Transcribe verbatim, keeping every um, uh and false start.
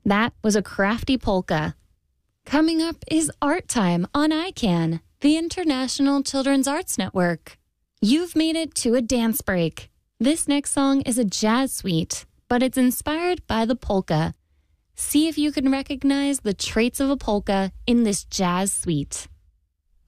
That was a crafty polka. Coming up is Art Time on I CAN, the International Children's Arts Network. You've made it to a dance break. This next song is a jazz suite, but it's inspired by the polka. See if you can recognize the traits of a polka in this jazz suite.